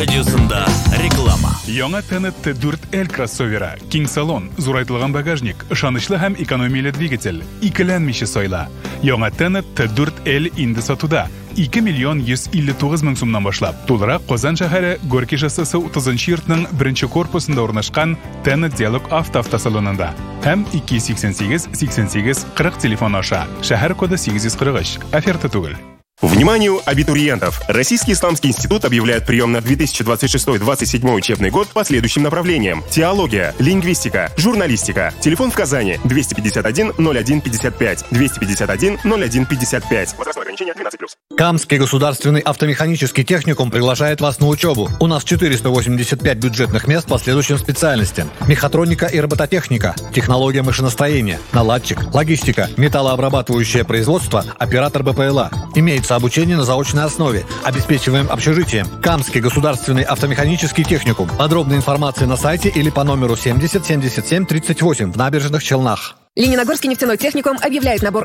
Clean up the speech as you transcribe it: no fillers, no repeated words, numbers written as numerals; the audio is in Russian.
Радиосында реклама. Яңа TNT 4L кроссовері, киң салон, зурайтылған багажник, ышанычлы һәм экономияле двигатель, икеләнмичә сайла. Яңа TNT 4L инде сатуда. 2 миллион 159 мең сумнан башлап. Тулырак Казан шәһәре Горький шоссесі 30-нчы йортның 1-нче корпусында урнашкан TNT Диалог автосалонында. Һәм 288-88-40 телефон аша. Шәһәр коды 843. Оферта түгел. Вниманию абитуриентов! Российский исламский институт объявляет прием на 2026-27 учебный год по следующим направлениям: теология, лингвистика, журналистика. Телефон в Казани 251 01 55 251 01 55. Возрастное ограничение 12+. Камский государственный автомеханический техникум приглашает вас на учебу. У нас 485 бюджетных мест по следующим специальностям: мехатроника и робототехника, технология машиностроения, наладчик, логистика, металлообрабатывающее производство, оператор БПЛА. Имеется обучение на заочной основе. Обеспечиваем общежитием. Камский государственный автомеханический техникум. Подробная информация на сайте или по номеру 70 77 38 в Набережных Челнах. Лениногорский нефтяной техникум объявляет набор